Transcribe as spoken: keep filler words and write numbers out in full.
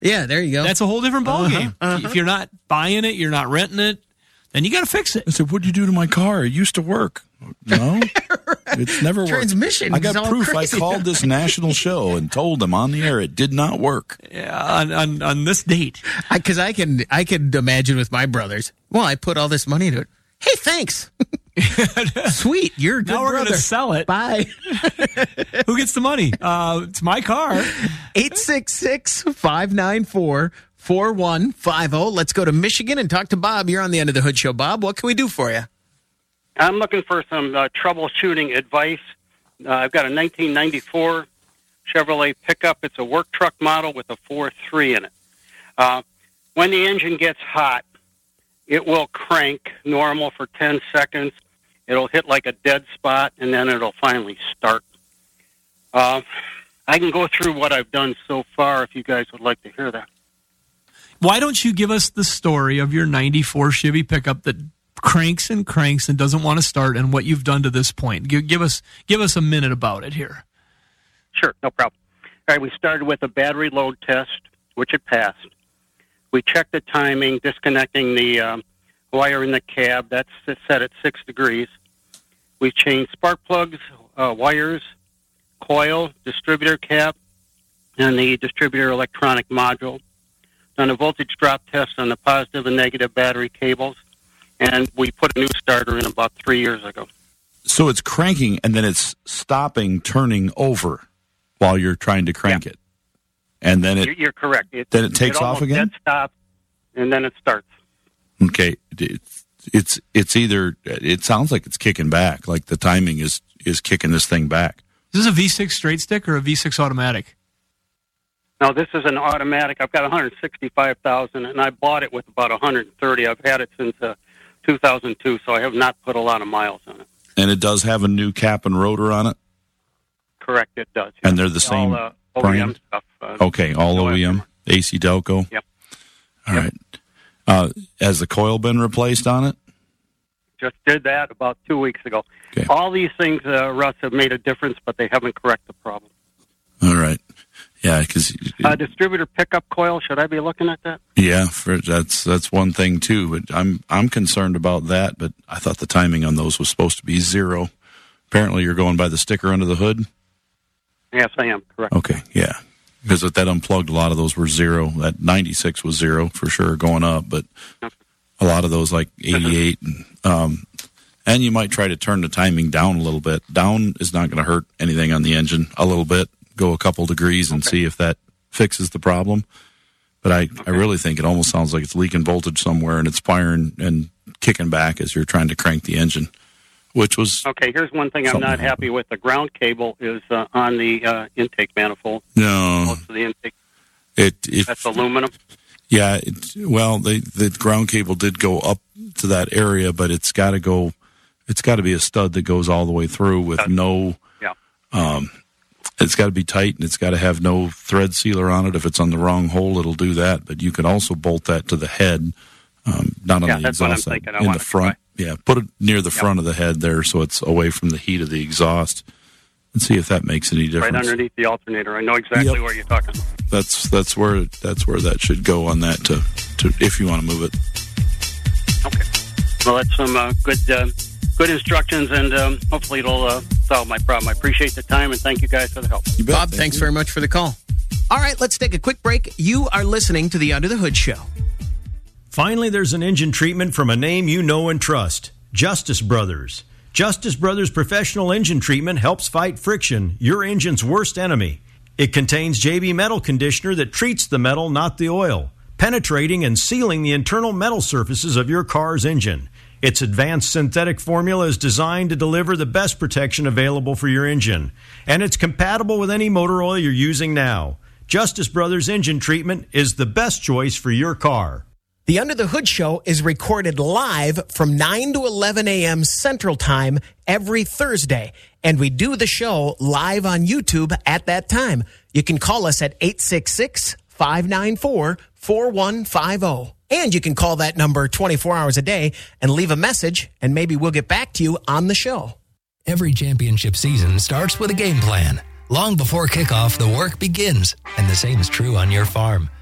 Yeah, there you go. That's a whole different ballgame. Uh-huh, uh-huh. If you're not buying it, you're not renting it, then you got to fix it. I said, what'd you do to my car? It used to work. No, it's never worked. Transmission. I got is all proof. crazy. I called this national show and told them on the air it did not work. Yeah, on, on, on this date. Because I, I can, I can imagine with my brothers. Well, I put all this money into it. Hey, thanks. Sweet, you're a good Now we're brother. going to sell it. Bye. Who gets the money? Uh, it's my car. eight six six, five nine four, four one five zero. Let's go to Michigan and talk to Bob. You're on the Under the Hood Show. Bob, what can we do for you? I'm looking for some uh, troubleshooting advice. Uh, I've got a nineteen ninety-four Chevrolet pickup. It's a work truck model with a four three in it. Uh, when the engine gets hot, it will crank normal for ten seconds. It'll hit like a dead spot, and then it'll finally start. Uh, I can go through what I've done so far if you guys would like to hear that. Why don't you give us the story of your ninety-four Chevy pickup that cranks and cranks and doesn't want to start, and what you've done to this point? Give, give us give us a minute about it here. Sure, no problem. All right, we started with a battery load test, which it passed. We checked the timing, disconnecting the um, wire in the cab. That's set at six degrees. We changed spark plugs, uh, wires, coil, distributor cap, and the distributor electronic module. Done a voltage drop test on the positive and negative battery cables. And we put a new starter in about three years ago. So it's cranking, and then it's stopping, turning over while you're trying to crank yeah. it. And then it... You're, you're correct. It, then it takes it off again? Dead stops, and then it starts. Okay. It's, it's it's either... It sounds like it's kicking back, like the timing is, is kicking this thing back. Is this a V six straight stick or a V six automatic? No, this is an automatic. I've got one hundred sixty-five thousand, and I bought it with about one hundred thirty. I've had it since... Uh, two thousand two, so I have not put a lot of miles on it. And it does have a new cap and rotor on it? Correct, it does. And they're the same all, uh, O E M brand? stuff. Uh, Okay, all no O E M, A C Delco? Yep. All yep. right. Uh, has the coil been replaced on it? Just did that about two weeks ago. Okay. All these things, uh, Russ, have made a difference, but they haven't corrected the problem. All right. Yeah, because... Uh, distributor pickup coil, should I be looking at that? Yeah, for, that's that's one thing, too. But I'm I'm concerned about that, but I thought the timing on those was supposed to be zero. Apparently you're going by the sticker under the hood? Yes, I am, correct. Okay, yeah. Because with that unplugged, a lot of those were zero. That ninety-six was zero for sure going up, but a lot of those like eighty-eight. and, um, and you might try to turn the timing down a little bit. Down is not going to hurt anything on the engine a little bit. Go a couple degrees and okay. see if that fixes the problem. But I, okay. I really think it almost sounds like it's leaking voltage somewhere and it's firing and kicking back as you're trying to crank the engine, which was... Okay, here's one thing I'm not happened. happy with. The ground cable is uh, on the uh, intake manifold. No. Most of the intake. It, it, That's aluminum? Yeah, it, well, the, the ground cable did go up to that area, but it's got to go... It's got to be a stud that goes all the way through with no... Yeah. Um, it's got to be tight, and it's got to have no thread sealer on it. If it's on the wrong hole, it'll do that. But you can also bolt that to the head, um, not on yeah, the that's what I'm exhaust side, thinking. I in want the front. Try. Yeah, put it near the yep. front of the head there, so it's away from the heat of the exhaust, and see if that makes any difference. Right underneath the alternator. I know exactly yep. where you're talking. That's that's where that's where that should go on that to, to if you want to move it. Okay. Well, that's some uh, good. Uh, Good instructions, and um, hopefully it'll uh, solve my problem. I appreciate the time, and thank you guys for the help. You bet. Bob, Thank thanks you. very much for the call. All right, let's take a quick break. You are listening to the Under the Hood Show. Finally, there's an engine treatment from a name you know and trust, Justice Brothers. Justice Brothers Professional Engine Treatment helps fight friction, your engine's worst enemy. It contains J B Metal Conditioner that treats the metal, not the oil, penetrating and sealing the internal metal surfaces of your car's engine. Its advanced synthetic formula is designed to deliver the best protection available for your engine, and it's compatible with any motor oil you're using now. Justice Brothers Engine Treatment is the best choice for your car. The Under the Hood Show is recorded live from nine to eleven a.m. Central Time every Thursday, and we do the show live on YouTube at that time. You can call us at eight six six, five nine four, four one five zero. And you can call that number twenty-four hours a day and leave a message, and maybe we'll get back to you on the show. Every championship season starts with a game plan. Long before kickoff, the work begins, and the same is true on your farm.